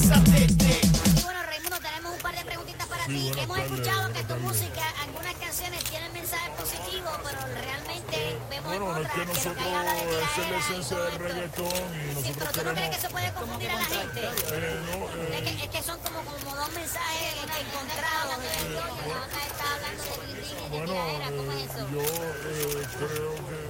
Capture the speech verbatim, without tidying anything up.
Y bueno, Raimundo, tenemos un par de preguntitas para ti. Hemos escuchado que tu música, algunas canciones tienen mensajes positivos, pero realmente vemos Bueno, es otras que que lo que nosotros, hay habla de esa es la tiradera y esencia todo del esto. reggaetón y Sí, nosotros pero tú no crees queremos... que eso puede confundir a la gente. Eh, no, Es eh, que, es que son como, como dos mensajes encontrados. bueno, eh, yo eh, creo que